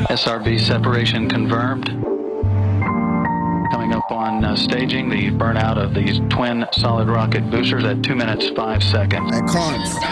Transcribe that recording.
SRB separation confirmed. Coming up on staging, the burnout of these twin solid rocket boosters at 2 minutes 5 seconds. At Carnes.